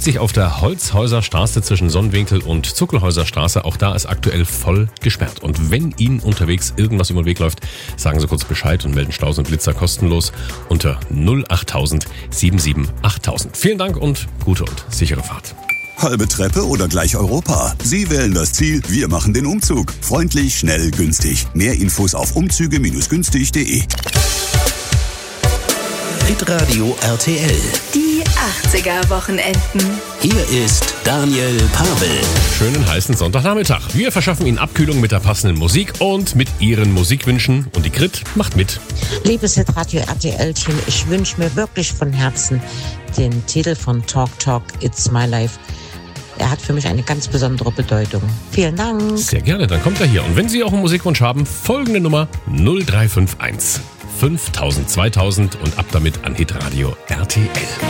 A60 auf der Holzhäuser Straße zwischen Sonnenwinkel und Zuckelhäuser Straße. Auch da ist aktuell voll gesperrt. Und wenn Ihnen unterwegs irgendwas über den Weg läuft, sagen Sie kurz Bescheid und melden Staus und Blitzer kostenlos unter 08000 77 8000. Vielen Dank und gute und sichere Fahrt. Halbe Treppe oder gleich Europa? Sie wählen das Ziel, wir machen den Umzug. Freundlich, schnell, günstig. Mehr Infos auf umzüge-günstig.de. Hitradio RTL. Die 80er-Wochenenden. Hier ist Daniel Pavel. Schönen heißen Sonntagnachmittag. Wir verschaffen Ihnen Abkühlung mit der passenden Musik und mit Ihren Musikwünschen. Und die Grit macht mit. Liebes Hitradio RTL-Team, ich wünsche mir wirklich von Herzen den Titel von Talk Talk, It's My Life. Er hat für mich eine ganz besondere Bedeutung. Vielen Dank. Sehr gerne, dann kommt er hier. Und wenn Sie auch einen Musikwunsch haben, folgende Nummer 0351 5000 2000 und ab damit an Hitradio RTL.